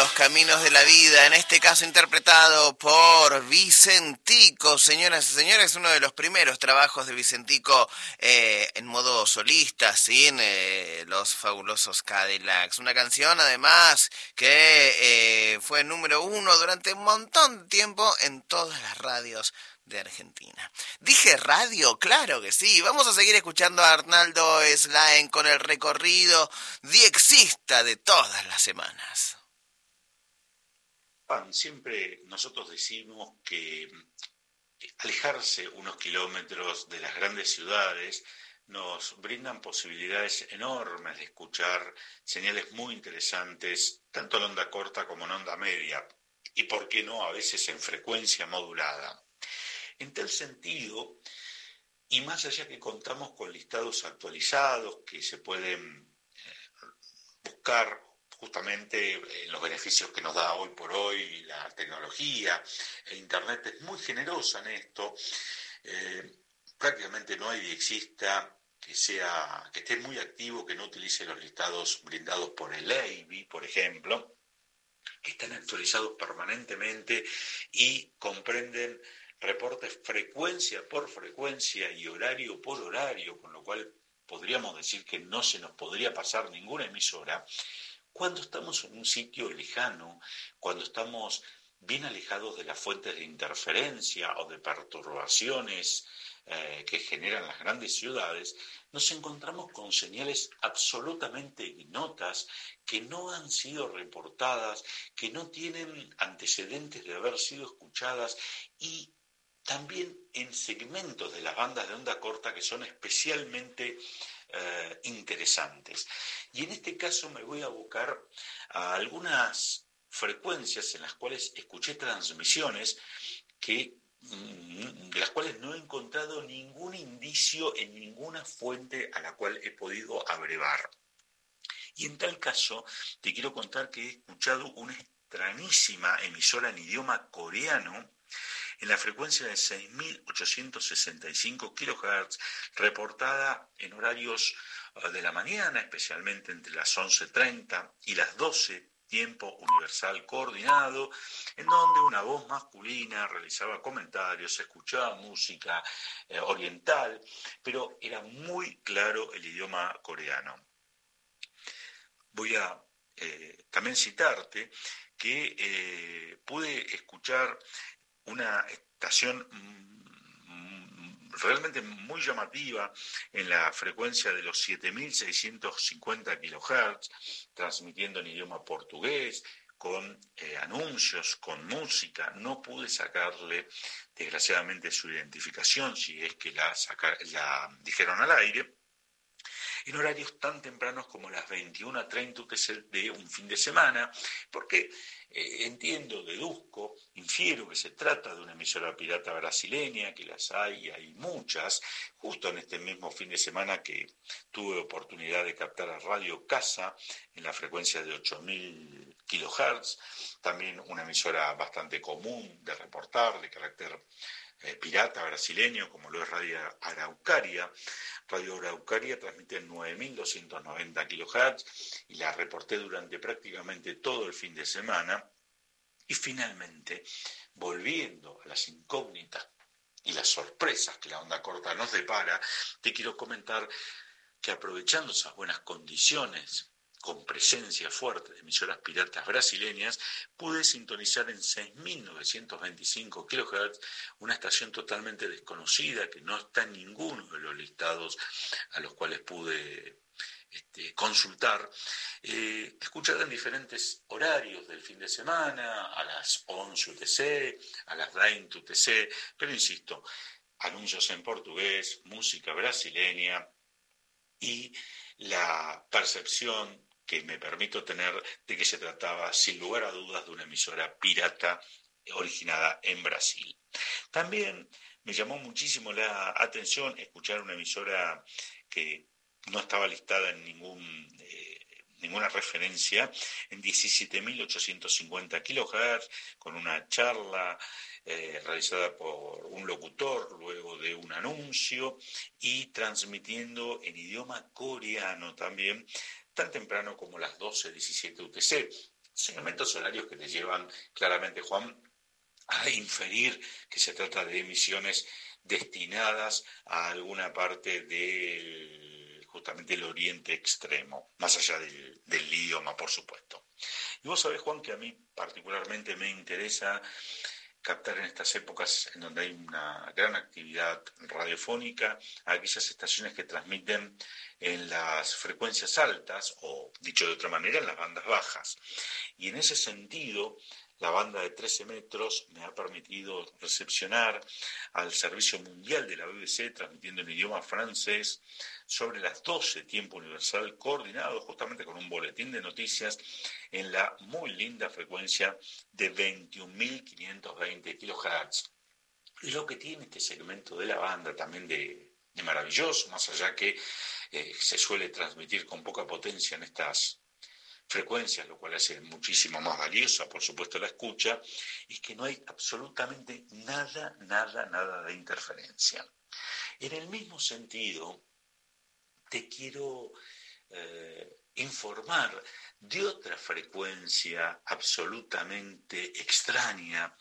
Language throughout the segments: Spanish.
los caminos de la vida, en este caso interpretado por Vicentico. Señoras y señores, uno de los primeros trabajos de Vicentico en modo solista, sin los fabulosos Cadillacs. Una canción, además, que fue número uno durante un montón de tiempo en todas las radios de Argentina. ¿Dije radio? Claro que sí. Vamos a seguir escuchando a Arnaldo Slaen con el recorrido diexista de todas las semanas. Siempre nosotros decimos que alejarse unos kilómetros de las grandes ciudades nos brindan posibilidades enormes de escuchar señales muy interesantes, tanto en onda corta como en onda media, y por qué no, a veces en frecuencia modulada. En tal sentido, y más allá que contamos con listados actualizados que se pueden buscar justamente en los beneficios que nos da hoy por hoy la tecnología, el Internet es muy generosa en esto, prácticamente no hay diexista que esté muy activo, que no utilice los listados brindados por el EIB, por ejemplo, que están actualizados permanentemente y comprenden reportes frecuencia por frecuencia y horario por horario, con lo cual podríamos decir que no se nos podría pasar ninguna emisora. Cuando estamos en un sitio lejano, cuando estamos bien alejados de las fuentes de interferencia o de perturbaciones que generan las grandes ciudades, nos encontramos con señales absolutamente ignotas que no han sido reportadas, que no tienen antecedentes de haber sido escuchadas y también en segmentos de las bandas de onda corta que son especialmente interesantes. Y en este caso me voy a abocar a algunas frecuencias en las cuales escuché transmisiones de las cuales no he encontrado ningún indicio en ninguna fuente a la cual he podido abrevar. Y en tal caso te quiero contar que he escuchado una extrañísima emisora en idioma coreano en la frecuencia de 6.865 kHz, reportada en horarios de la mañana, especialmente entre las 11:30 y las 12, tiempo universal coordinado, en donde una voz masculina realizaba comentarios, se escuchaba música oriental, pero era muy claro el idioma coreano. Voy a también citarte que pude escuchar una estación realmente muy llamativa en la frecuencia de los 7.650 kHz, transmitiendo en idioma portugués, con anuncios, con música. No pude sacarle, desgraciadamente, su identificación, si es que la dijeron al aire, en horarios tan tempranos como las 21:30 UTC de un fin de semana, porque entiendo, deduzco, infiero que se trata de una emisora pirata brasileña, que las hay muchas. Justo en este mismo fin de semana que tuve oportunidad de captar a Radio Casa en la frecuencia de 8.000 kHz, también una emisora bastante común de reportar, de carácter pirata brasileño, como lo es Radio Araucaria. Radio Araucaria transmite en 9.290 kHz y la reporté durante prácticamente todo el fin de semana. Y finalmente, volviendo a las incógnitas y las sorpresas que la onda corta nos depara, te quiero comentar que aprovechando esas buenas condiciones, con presencia fuerte de emisoras piratas brasileñas, pude sintonizar en 6.925 kHz una estación totalmente desconocida que no está en ninguno de los listados a los cuales pude consultar, escuchada en diferentes horarios del fin de semana, a las 11 UTC, a las 20 UTC, pero insisto, anuncios en portugués, música brasileña y la percepción que me permito tener de que se trataba, sin lugar a dudas, de una emisora pirata originada en Brasil. También me llamó muchísimo la atención escuchar una emisora que no estaba listada en ninguna referencia, en 17.850 kHz, con una charla realizada por un locutor luego de un anuncio y transmitiendo en idioma coreano también, tan temprano como las 12:17 UTC. segmentos horarios que te llevan claramente, Juan, a inferir que se trata de emisiones destinadas a alguna parte justamente el oriente extremo, más allá del idioma, por supuesto. Y vos sabés, Juan, que a mí particularmente me interesa captar en estas épocas en donde hay una gran actividad radiofónica a aquellas estaciones que transmiten en las frecuencias altas, o dicho de otra manera, en las bandas bajas. Y en ese sentido, la banda de 13 metros me ha permitido recepcionar al servicio mundial de la BBC, transmitiendo en idioma francés, sobre las 12, tiempo universal coordinado, justamente con un boletín de noticias en la muy linda frecuencia de 21.520 kHz. Y lo que tiene este segmento de la banda también de maravilloso, más allá que se suele transmitir con poca potencia en estas frecuencias, lo cual hace muchísimo más valiosa, por supuesto, la escucha, es que no hay absolutamente nada de interferencia. En el mismo sentido, te quiero informar de otra frecuencia absolutamente extraña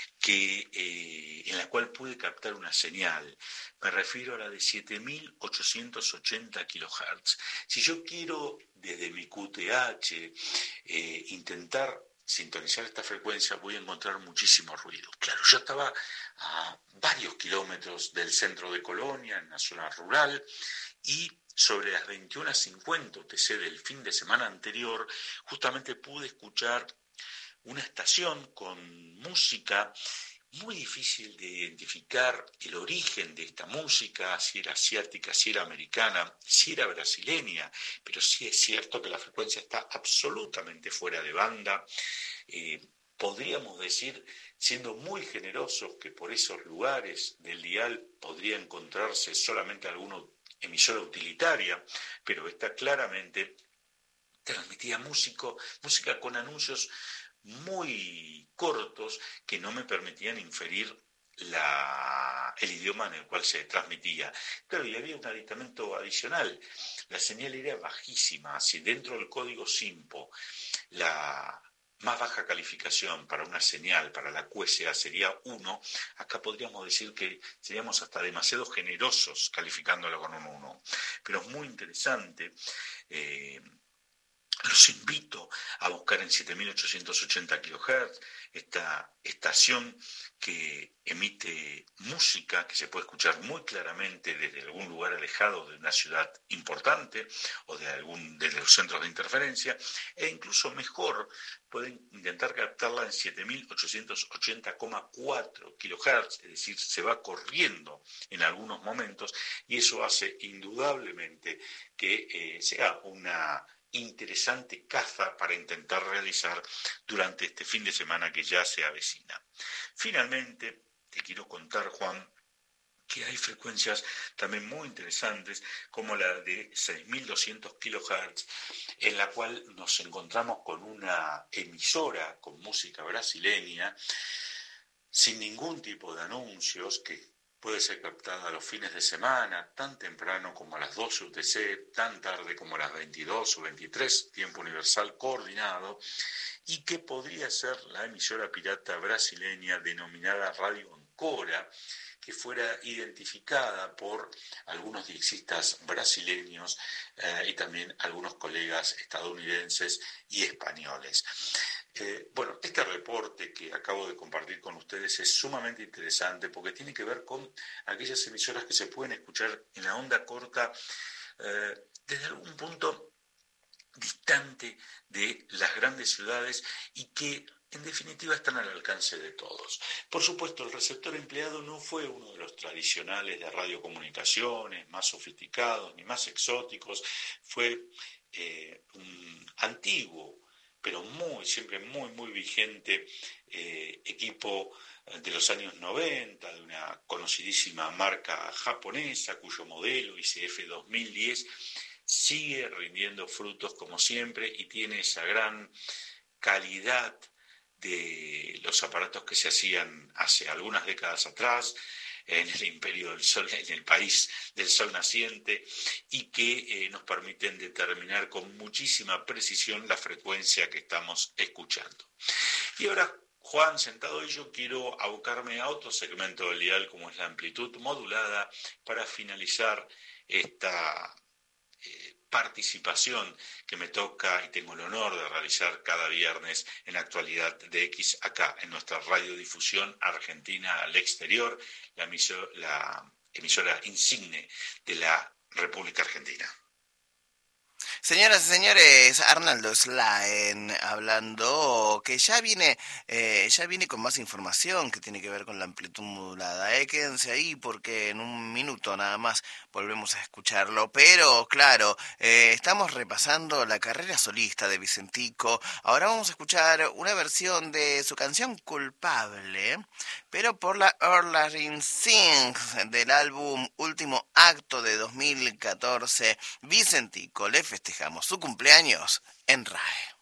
en la cual pude captar una señal. Me refiero a la de 7.880 kHz. Si yo quiero desde mi QTH intentar sintonizar esta frecuencia, voy a encontrar muchísimo ruido. Claro, yo estaba a varios kilómetros del centro de Colonia, en una zona rural, y sobre las 21:50 UTC del fin de semana anterior, justamente pude escuchar una estación con música muy difícil de identificar el origen de esta música, si era asiática, si era americana, si era brasileña, pero sí es cierto que la frecuencia está absolutamente fuera de banda. Podríamos decir, siendo muy generosos, que por esos lugares del dial podría encontrarse solamente alguna emisora utilitaria, pero esta claramente transmitía música con anuncios muy cortos que no me permitían inferir el idioma en el cual se transmitía. Claro, y había un aditamento adicional. La señal era bajísima. Si dentro del código SIMPO la más baja calificación para una señal, para la QSA, sería 1, acá podríamos decir que seríamos hasta demasiado generosos calificándola con un 1. Pero es muy interesante. Los invito a buscar en 7.880 kHz esta estación que emite música que se puede escuchar muy claramente desde algún lugar alejado de una ciudad importante o de los centros de interferencia, e incluso mejor pueden intentar captarla en 7.880,4 kHz, es decir, se va corriendo en algunos momentos, y eso hace indudablemente que sea una interesante caza para intentar realizar durante este fin de semana que ya se avecina. Finalmente, te quiero contar, Juan, que hay frecuencias también muy interesantes, como la de 6.200 kHz, en la cual nos encontramos con una emisora con música brasileña, sin ningún tipo de anuncios, que puede ser captada los fines de semana, tan temprano como a las 12 UTC, tan tarde como a las 22 o 23, tiempo universal coordinado, y que podría ser la emisora pirata brasileña denominada Radio Ancora, que fuera identificada por algunos diexistas brasileños y también algunos colegas estadounidenses y españoles. Bueno, este reporte que acabo de compartir con ustedes es sumamente interesante porque tiene que ver con aquellas emisoras que se pueden escuchar en la onda corta desde algún punto distante de las grandes ciudades y que en definitiva están al alcance de todos. Por supuesto, el receptor empleado no fue uno de los tradicionales de radiocomunicaciones, más sofisticados ni más exóticos, fue un antiguo, pero siempre muy vigente equipo de los años 90, de una conocidísima marca japonesa, cuyo modelo ICF 2010 sigue rindiendo frutos como siempre y tiene esa gran calidad de los aparatos que se hacían hace algunas décadas atrás, en el imperio del sol, en el país del sol naciente, y que nos permiten determinar con muchísima precisión la frecuencia que estamos escuchando. Y ahora, Juan, sentado hoy, yo quiero abocarme a otro segmento del dial, como es la amplitud modulada, para finalizar esta participación que me toca y tengo el honor de realizar cada viernes en Actualidad de X acá, en nuestra radiodifusión argentina al exterior, la emisora insigne de la República Argentina. Señoras y señores, Arnaldo Slaen hablando, que ya viene con más información que tiene que ver con la amplitud modulada. Quédense ahí porque en un minuto nada más volvemos a escucharlo. Pero claro, estamos repasando la carrera solista de Vicentico. Ahora vamos a escuchar una versión de su canción Culpable, pero por la Erlaring Sings del álbum Último Acto de 2014. Vicentico, le festejamos su cumpleaños en RAE.